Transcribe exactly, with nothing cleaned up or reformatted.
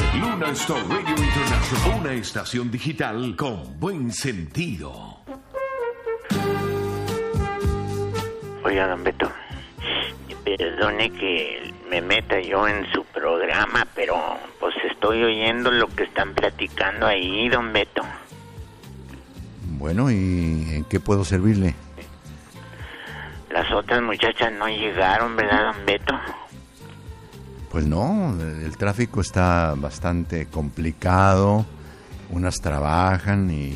Luna Star Radio International, una estación digital con buen sentido. Oiga, don Beto, perdone que me meta yo en su programa, pero pues estoy oyendo lo que están platicando ahí, don Beto. Bueno, ¿y en qué puedo servirle? Las otras muchachas no llegaron, ¿verdad, don Beto? Pues no, el tráfico está bastante complicado, unas trabajan y